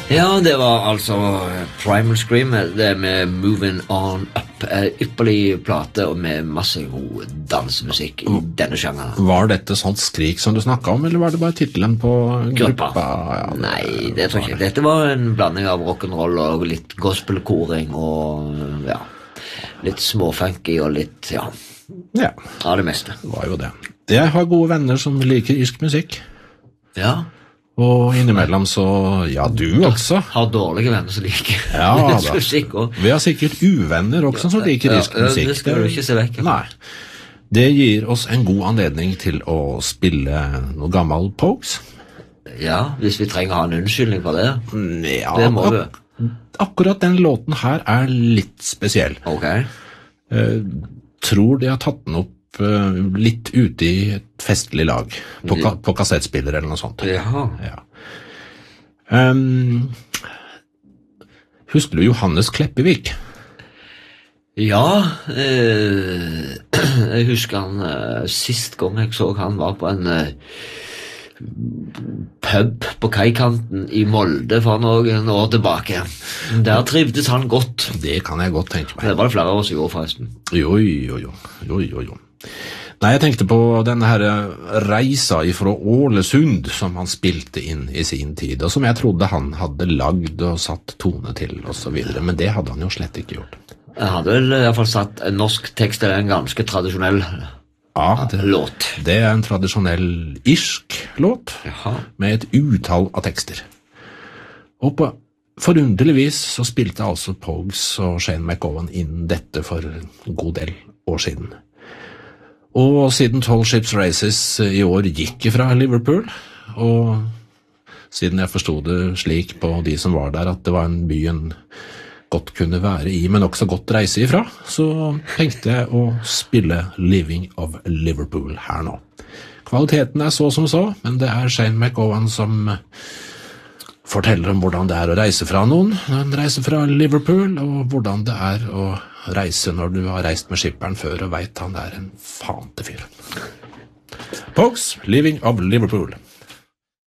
Ja, det var altså Primal Scream, det med Moving On Up, ypperlig plate og med masse god dansemusikk i denne sjangeren. Var dette sånt skrik som du snakket om, eller var det bare titelen på gruppa? Ja, nei, det tror jeg ikke. Dette var en blanding av rock'n'roll og litt gospelkoring og ja, litt småfunky og litt, ja, av det meste. Det var jo det. Jeg har gode venner som liker irsk musikk. Ja. Og innimellom så, ja, du også. Har dårlige venner som liker musikk også. Vi har sikkert uvenner også som liker irsk musikk. Det skal du ikke se vekk. Nei. Det gir oss en god anledning til å spille noe gammel Pogues. Ja, hvis vi trenger å ha en unnskyldning for det. Ja, det må vi. Akkurat den låten her er litt spesiell. Ok. Tror de har tatt den opp litt ute i et festlig lag på kassettspiller eller noe sånt. Jaha. Ja. Husker du Johannes Kleppevik? Ja, jeg husker han sist gang jeg så han var på en pub på kaikanten i Molde for noen år tilbake. Der trivdes han godt. Det kan jeg godt tenke meg. Det var det flere år som gjorde forresten. Jo. Nei, jeg tenkte på denne her reisa fra Ålesund som han spilte inn i sin tid, og som jeg trodde han hadde lagd og satt tone til og så videre, men det hadde han jo slett ikke gjort. Jeg hadde vel i hvert fall satt en norsk tekst, eller en ganske tradisjonell låt. Det er en tradisjonell irsk låt med et utall av tekster. Og på forunderligvis så spilte altså Pogues og Shane MacGowan inn dette for en god del år siden. Og siden 12 Ships Races i år gikk fra Liverpool, og siden jeg forstod det slik på de som var der, at det var en by en godt kunne være i, men også godt reise ifra, så tenkte jeg å spille Living of Liverpool her nå. Kvaliteten er så som så, men det er Shane MacGowan som forteller om hvordan det er å reise fra noen, når han reiser fra Liverpool, og hvordan det er å reise når du har reist med skipperen før og vet han er en fante fyr. Pogues, Living of Liverpool.